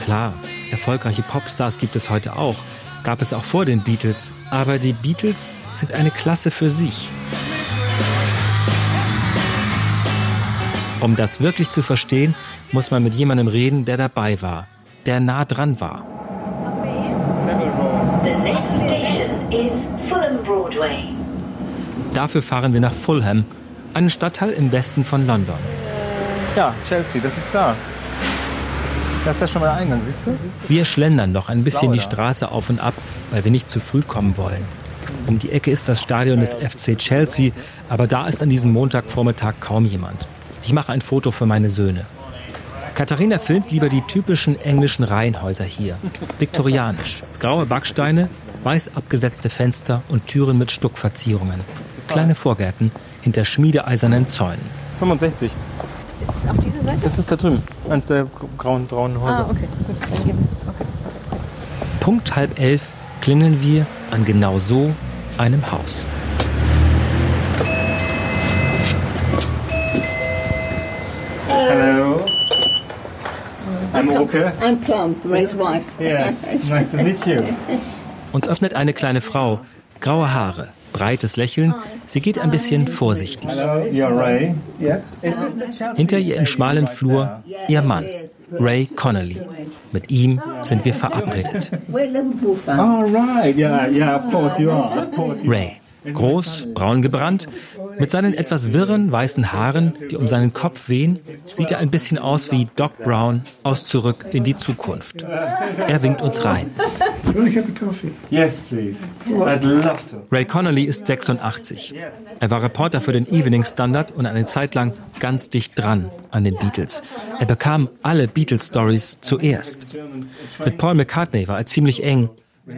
Klar, erfolgreiche Popstars gibt es heute auch. Gab es auch vor den Beatles. Aber die Beatles sind eine Klasse für sich. Um das wirklich zu verstehen, muss man mit jemandem reden, der dabei war, der nah dran war. The next station is Fulham Broadway. Dafür fahren wir nach Fulham, einen Stadtteil im Westen von London. Ja, Chelsea, das ist da. Das ist ja schon mal der Eingang, siehst du? Wir schlendern noch ein bisschen die Straße auf und ab, weil wir nicht zu früh kommen wollen. Um die Ecke ist das Stadion des FC Chelsea, aber da ist an diesem Montagvormittag kaum jemand. Ich mache ein Foto für meine Söhne. Katharina filmt lieber die typischen englischen Reihenhäuser hier. Viktorianisch. Graue Backsteine, weiß abgesetzte Fenster und Türen mit Stuckverzierungen. Kleine Vorgärten hinter schmiedeeisernen Zäunen. 65. Ist es auf dieser Seite? Das ist da drüben. Eines der braunen Häuser. Ah, okay. Gut, dann gehen wir. Okay. Punkt 10:30 klingeln wir an genau so einem Haus. Hello. I'm Oke. I'm Plum, Ray's wife. Yes, nice to meet you. Uns öffnet eine kleine Frau, graue Haare, breites Lächeln. Sie geht ein bisschen vorsichtig. Hello, you're Ray. Yeah. Is this the Chelsea? Hinter ihr im schmalen Flur ihr Mann, Ray Connolly. Mit ihm sind wir verabredet. We're Liverpool fans. Oh, right. Yeah, of course you are. Of course you are. Ray, groß, braun gebrannt, mit seinen etwas wirren weißen Haaren, die um seinen Kopf wehen, sieht er ein bisschen aus wie Doc Brown aus Zurück in die Zukunft. Er winkt uns rein. Yes, please. I'd love to. Ray Connolly ist 86. Er war Reporter für den Evening Standard und eine Zeit lang ganz dicht dran an den Beatles. Er bekam alle Beatles-Stories zuerst. Mit Paul McCartney war er ziemlich eng.